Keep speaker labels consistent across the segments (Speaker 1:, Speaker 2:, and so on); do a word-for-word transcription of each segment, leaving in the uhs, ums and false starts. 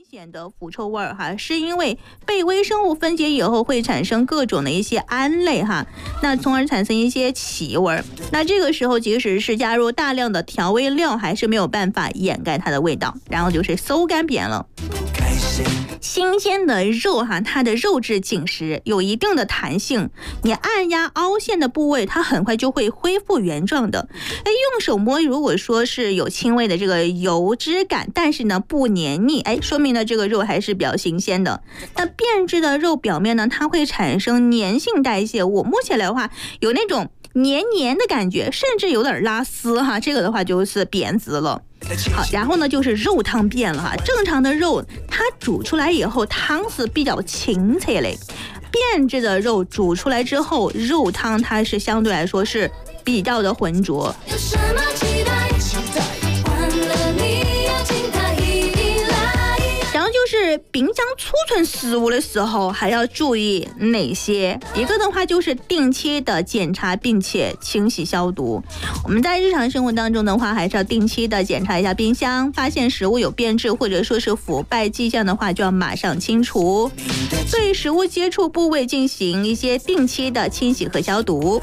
Speaker 1: 显的腐臭味儿哈，是因为被微生物分解以后会产生各种的一些胺类哈，那从而产生一些气味。那这个时候即使是加入大量的调味料，还是没有办法掩盖它的味道，然后就是馊干扁了。新鲜的肉哈，它的肉质紧实，有一定的弹性，你按压凹陷的部位，它很快就会恢复原状的。哎，用手摸，如果说是有轻微的这个油脂感，但是呢不黏腻，哎，说明呢这个肉还是比较新鲜的。那变质的肉表面呢，它会产生粘性代谢物，摸起来的话有那种黏黏的感觉，甚至有点拉丝哈，这个的话就是变质了。好，然后呢就是肉汤变了哈。正常的肉它煮出来以后汤是比较清澈嘞，变质的肉煮出来之后，肉汤它是相对来说是比较的浑浊。有什么期待？换了你要请他一定来。然后就是冰箱储存食物的时候还要注意哪些？一个的话就是定期的检查并且清洗消毒。我们在日常生活当中的话，还是要定期的检查一下冰箱，发现食物有变质或者说是腐败迹象的话，就要马上清除。对食物接触部位进行一些定期的清洗和消毒。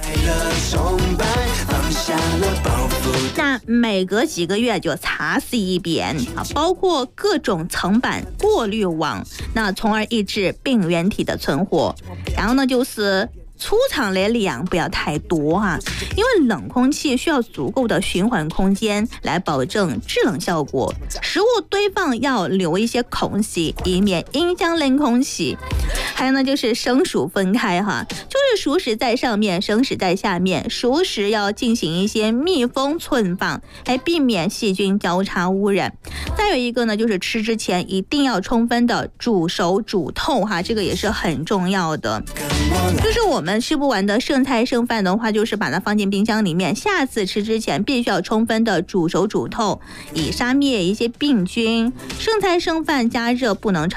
Speaker 1: 那每隔几个月就擦拭一遍啊，包括各种层板、过滤网，那从而抑制病原体的存活。然后呢，就是储藏的量不要太多哈，因为冷空气需要足够的循环空间来保证制冷效果。食物堆放要留一些空隙，以免影响冷空气。还有呢，就是生熟分开哈，就是熟食在上面，生食在下面。熟食要进行一些密封存放，来避免细菌交叉污染。再有一个呢，就是吃之前一定要充分的煮熟煮透哈，这个也是很重要的。就是我们吃不完的剩菜剩饭的话，就是把它放进冰箱里面，下次吃之前必须要充分的煮熟煮透，以杀灭一些病菌。剩菜剩饭加热不能